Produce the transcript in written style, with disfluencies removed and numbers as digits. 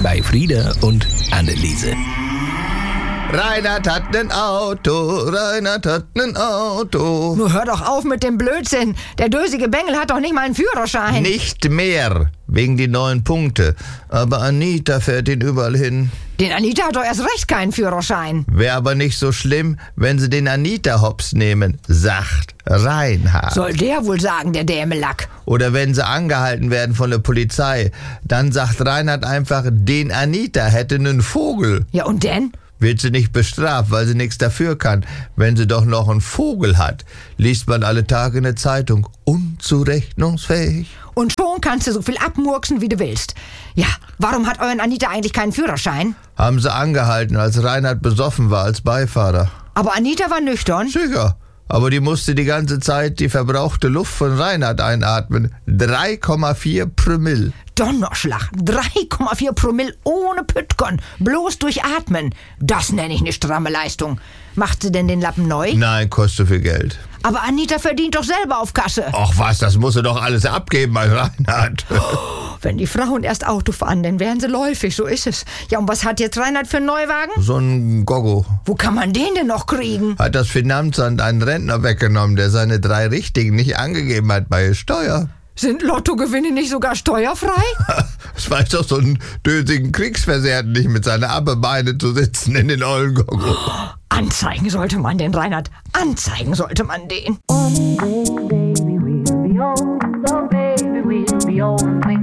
bei Frieda und Anneliese. Reinhard hat nen Auto, Reinhard hat nen Auto. Nur hör doch auf mit dem Blödsinn. Der dösige Bengel hat doch nicht mal einen Führerschein. Nicht mehr, wegen die 9 Punkte. Aber Anita fährt ihn überall hin. Den Anita hat doch erst recht keinen Führerschein. Wäre aber nicht so schlimm, wenn sie den Anita hops nehmen, sagt Reinhard. Soll der wohl sagen, der Dämelack. Oder wenn sie angehalten werden von der Polizei, dann sagt Reinhard einfach, den Anita hätte nen Vogel. Ja, und denn? Wird sie nicht bestraft, weil sie nichts dafür kann, wenn sie doch noch einen Vogel hat. Liest man alle Tage in der Zeitung. Unzurechnungsfähig. Und schon kannst du so viel abmurksen, wie du willst. Ja, warum hat euren Anita eigentlich keinen Führerschein? Haben sie angehalten, als Reinhard besoffen war als Beifahrer. Aber Anita war nüchtern. Sicher. Aber die musste die ganze Zeit die verbrauchte Luft von Reinhard einatmen. 3,4 Promille. Donnerschlag, 3,4 Promille ohne Püttgon, bloß durch Atmen. Das nenne ich eine stramme Leistung. Macht sie denn den Lappen neu? Nein, kostet viel Geld. Aber Anita verdient doch selber auf Kasse. Ach was, das muss sie doch alles abgeben bei Reinhard. Wenn die Frauen erst Auto fahren, dann werden sie läufig, so ist es. Ja, und was hat jetzt Reinhard für einen Neuwagen? So ein Goggo. Wo kann man den denn noch kriegen? Hat das Finanzamt einen Rentner weggenommen, der seine 3 Richtigen nicht angegeben hat bei der Steuer. Sind Lottogewinne nicht sogar steuerfrei? Das weiß doch so einen dösigen Kriegsversehrten nicht, mit seiner Abbebeine zu sitzen in den ollen Goggo. Anzeigen sollte man den, Reinhard. Anzeigen sollte man den. One day, baby, we'll be old. Oh, baby, we'll be old and